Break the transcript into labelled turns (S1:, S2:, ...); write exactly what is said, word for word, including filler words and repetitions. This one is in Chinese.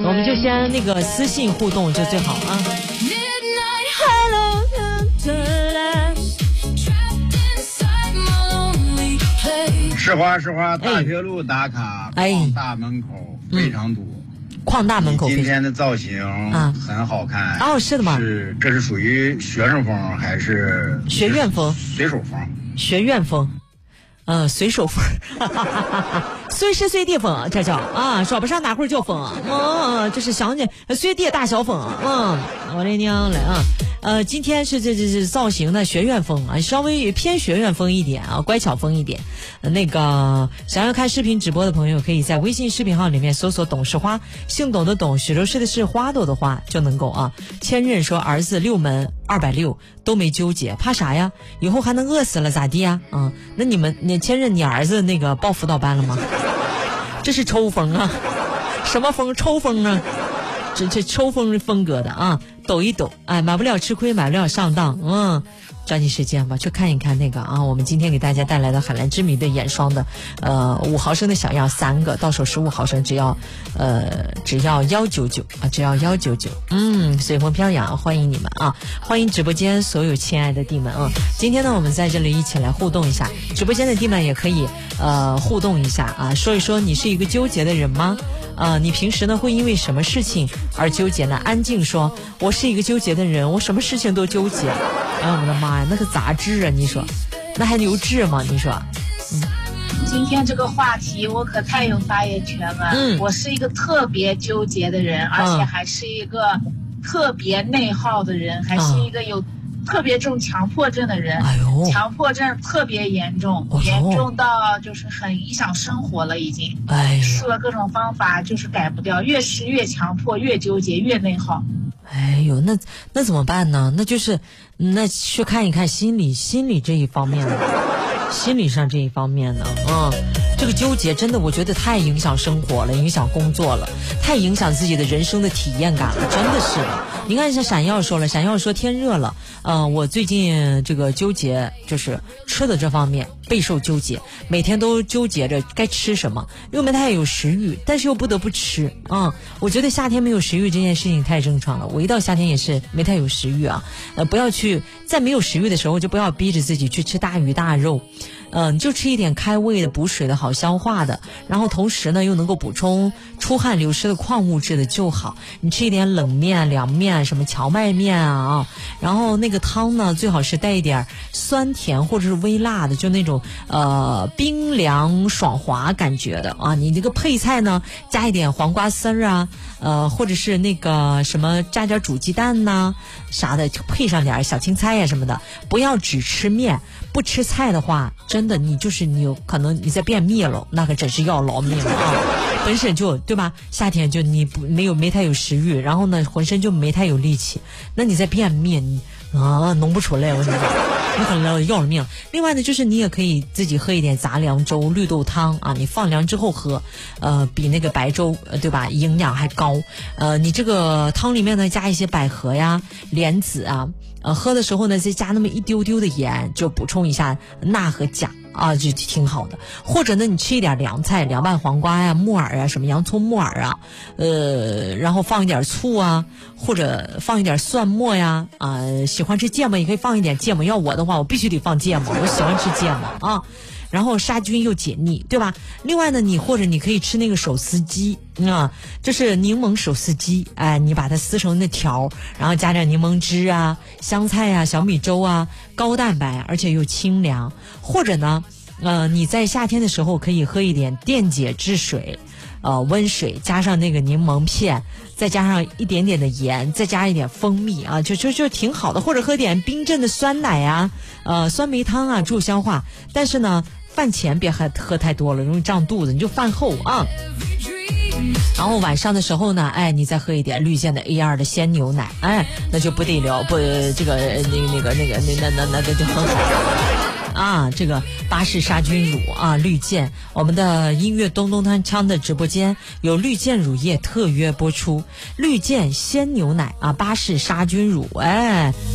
S1: 我们就先那个私信互动就最好啊。
S2: 是花是花，大学路打卡，
S1: 哎，
S2: 矿大门口非常堵。
S1: 矿大门口
S2: 今天的造型啊很好看。
S1: 哦，是的吗？
S2: 是，这是属于学生风还是
S1: 学院风？
S2: 随手风。
S1: 学院风。呃，随手风，随时随地风，这叫啊，说不上哪会儿就风，嗯，这是想起随地大小风，嗯，我的娘嘞啊！呃，今天是这这这造型的学院风啊，稍微偏学院风一点啊，乖巧风一点。呃、那个想要看视频直播的朋友，可以在微信视频号里面搜索“董事花”，姓董的董，许州市的是花朵的花，就能够啊。千仞说儿子六门二百六都没纠结，怕啥呀？以后还能饿死了咋地呀？啊，那你们那千仞，你儿子那个报辅导班了吗？这是抽风啊，什么风？抽风啊！这这抽风风格的啊，抖一抖，哎，买不了吃亏，买不了上当，嗯，抓紧时间吧，去看一看那个啊，我们今天给大家带来的海蓝之谜的眼霜的，呃，五毫升的小样三个，到手十五毫升，只要，呃，只要幺九九啊，只要幺九九，嗯，随风飘扬，欢迎你们啊，欢迎直播间所有亲爱的弟们啊，今天呢，我们在这里一起来互动一下，直播间的弟们也可以呃互动一下啊，说一说你是一个纠结的人吗？呃，你平时呢会因为什么事情而纠结呢？安静说，我是一个纠结的人，我什么事情都纠结。哎，我的妈呀，那个杂志啊，你说，那还留志吗？你说，嗯。
S3: 今天这个话题我可太有发言权了。嗯，我是一个特别纠结的人，而且还是一个特别内耗的人，还是一个有特别重强迫症的人。哎呦，强迫症特别严重，哎、严重到就是很影响生活了，已经。哎，试了各种方法，就是改不掉，越试越强迫，越纠结，越内耗。
S1: 哎呦，那那怎么办呢？那就是那去看一看心理心理这一方面的，心理上这一方面的，嗯，这个纠结真的我觉得太影响生活了，影响工作了，太影响自己的人生的体验感了，真的是的。你看像闪耀说了，闪耀说天热了，呃，我最近这个纠结就是吃的这方面备受纠结，每天都纠结着该吃什么，又没太有食欲，但是又不得不吃啊、嗯。我觉得夏天没有食欲这件事情太正常了，我一到夏天也是没太有食欲啊。呃，不要去在没有食欲的时候就不要逼着自己去吃大鱼大肉。嗯、呃，你就吃一点开胃的、补水的好消化的，然后同时呢又能够补充出汗流失的矿物质的就好。你吃一点冷面、凉面，什么荞麦面啊，然后那个汤呢最好是带一点酸甜或者是微辣的，就那种呃冰凉爽滑感觉的啊。你这个配菜呢加一点黄瓜丝儿啊，呃或者是那个什么加点煮鸡蛋呐、啊、啥的，配上点小青菜呀、啊、什么的。不要只吃面不吃菜的话，真的你就是你有可能你在便秘了，那可真是要劳命了啊！本身就对吧？夏天就你不没有没太有食欲，然后呢浑身就没太有力气，那你在便秘你啊弄不出来，我跟你说，你可能要了命。另外呢，就是你也可以自己喝一点杂粮粥、绿豆汤啊，你放凉之后喝，呃，比那个白粥对吧营养还高。呃，你这个汤里面呢加一些百合呀、莲子啊。呃，喝的时候呢，再加那么一丢丢的盐，就补充一下钠和钾啊，就挺好的。或者呢，你吃一点凉菜，凉拌黄瓜呀、木耳啊、什么洋葱、木耳啊，呃，然后放一点醋啊，或者放一点蒜末呀，啊、呃，喜欢吃芥末也可以放一点芥末。要我的话，我必须得放芥末，我喜欢吃芥末啊。然后杀菌又解腻，对吧？另外呢，你或者你可以吃那个手撕鸡啊，就是柠檬手撕鸡，哎，你把它撕成那条，然后加点柠檬汁啊、香菜啊、小米粥啊，高蛋白而且又清凉。或者呢，呃，你在夏天的时候可以喝一点电解质水。呃，温水加上那个柠檬片，再加上一点点的盐，再加一点蜂蜜啊，就就就挺好的。或者喝点冰镇的酸奶啊，呃，酸梅汤啊，助消化。但是呢，饭前别喝喝太多了，容易胀肚子，你就饭后啊。然后晚上的时候呢，哎，你再喝一点绿箭的 A 二 的鲜牛奶，哎，那就不得了，不，这个那个那个那个那那那那那就很好。啊，这个巴氏杀菌乳啊，绿箭，我们的音乐咚咚锵锵的直播间有绿箭乳业特约播出，绿箭鲜牛奶啊，巴氏杀菌乳，哎。